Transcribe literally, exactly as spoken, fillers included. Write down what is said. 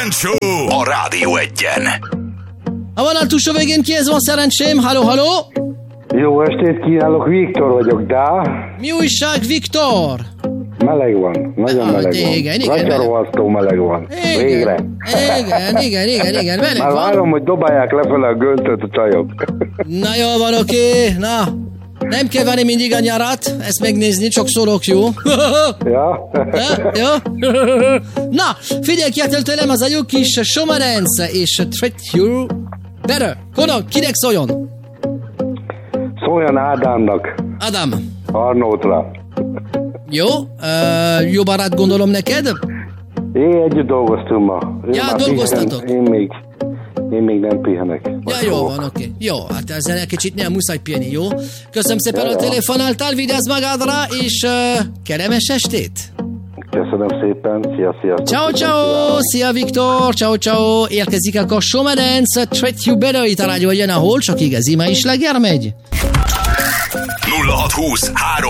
Show a Rádió Egyen. A vonal túlsó végén kihez van szerencsém? Halló, halló! Jó estét kívánok, Viktor vagyok, de... Mi újság, Viktor? Meleg van, nagyon Ah, meleg van. igen, igen, Gatyarovasztó meleg van. Igen, Végre. igen, igen, igen, igen, meleg Már van. várom, hogy dobálják lefele a göntöt a csajok. Na jól van, oké, na. Nem kell venni mindig a nyarat, ezt megnézni, csak szólok, jó? Ja? Ha? Jó? Na, figyelj ki, tőlem az a jó kis Somarence és Treat You Better. Konok, kinek szóljon? Szóljon Ádámnak, Adam. Arnótra. Jó, uh, jó barát gondolom neked? Én együtt dolgoztunk ma. Ő Ja, már dolgoztatok. pihen, Én még, én még nem pihenek. Ja, jó van, oké. Okay. Jó, hát ezzel egy kicsit nem muszáj pihenni, jó? Köszönöm szépen, ja, a telefonáltál, vigyázz magadra, és uh, kellemes estét! Köszönöm szépen, szia, szia. Ciao, ciao, szia Viktor, ciao, ciao. Érkezik a Somarence, Treat You Better, itt a rádió egyen, ahol csak igazi ma is legyer megy. nulla hat húsz három